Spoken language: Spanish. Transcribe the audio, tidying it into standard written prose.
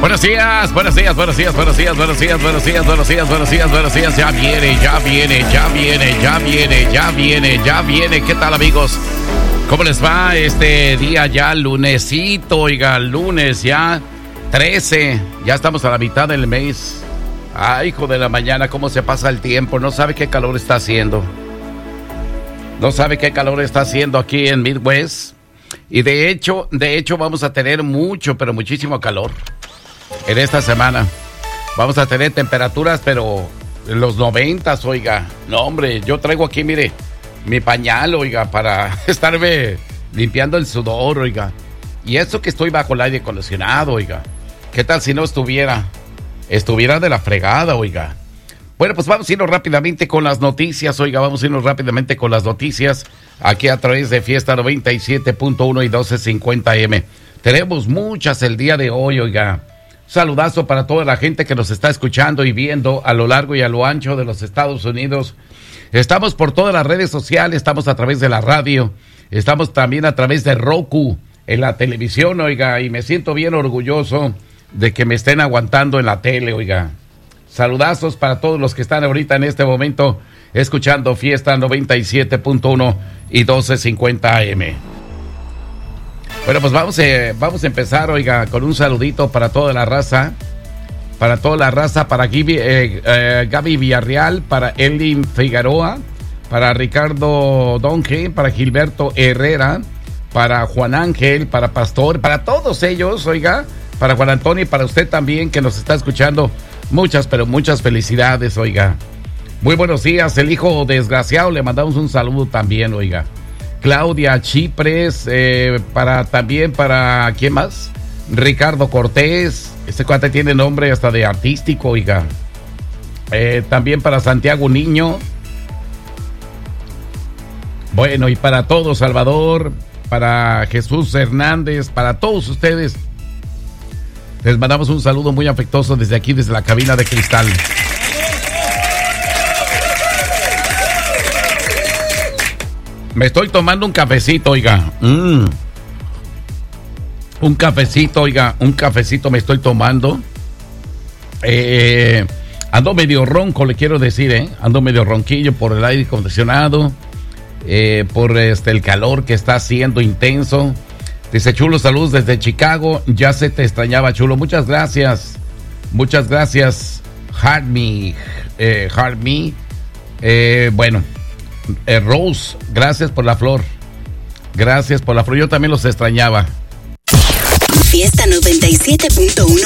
Buenos días, buenos días, buenos días, buenos días, buenos días, buenos días, buenos días, buenos días, buenos días. Ya viene, ya viene, ya viene, ya viene, ya viene, ya viene. ¿Qué tal, amigos? ¿Cómo les va este día ya lunesito? Oiga, lunes ya 13. Ya estamos a la mitad del mes. Ay, hijo de la mañana, cómo se pasa el tiempo. No sabe qué calor está haciendo. No sabe qué calor está haciendo aquí en Midwest. Y de hecho vamos a tener mucho, pero muchísimo calor. En esta semana vamos a tener temperaturas, pero en los 90s, oiga. No, hombre, yo traigo aquí, mire, mi pañal, oiga, para estarme limpiando el sudor, oiga. Y eso que estoy bajo el aire acondicionado, oiga. ¿Qué tal si no estuviera de la fregada, oiga? Bueno, pues vamos a irnos rápidamente con las noticias, oiga. Vamos a irnos rápidamente con las noticias aquí a través de Fiesta 97.1 y 1250M. Tenemos muchas el día de hoy, oiga. Saludazo para toda la gente que nos está escuchando y viendo a lo largo y a lo ancho de los Estados Unidos. Estamos por todas las redes sociales, estamos a través de la radio, estamos también a través de Roku, en la televisión, oiga, y me siento bien orgulloso de que me estén aguantando en la tele, oiga. Saludazos para todos los que están ahorita en este momento escuchando Fiesta 97.1 y 1250 AM. Bueno, pues vamos a empezar, oiga, con un saludito para toda la raza. Para toda la raza, para Gaby Villarreal, para Elin Figueroa, para Ricardo Donge, para Gilberto Herrera, para Juan Ángel, para Pastor, para todos ellos, oiga, para Juan Antonio y para usted también que nos está escuchando. Muchas, pero muchas felicidades, oiga. Muy buenos días, el hijo desgraciado, le mandamos un saludo también, oiga. Claudia Chipres, también para, ¿quién más? Ricardo Cortés, este cuate tiene nombre hasta de artístico, oiga. También para Santiago Niño. Bueno, y para todos, Salvador, para Jesús Hernández, para todos ustedes, les mandamos un saludo muy afectuoso desde aquí, desde la cabina de cristal. Me estoy tomando un cafecito, oiga. Un cafecito, oiga, un cafecito me estoy tomando. Ando medio ronco, le quiero decir, ando medio ronquillo por el aire acondicionado, por el calor que está haciendo intenso. Dice Chulo, saludos desde Chicago, ya se te extrañaba, Chulo. Muchas gracias, Heart Me. Bueno, Rose, gracias por la flor. Yo también los extrañaba. Fiesta 97.1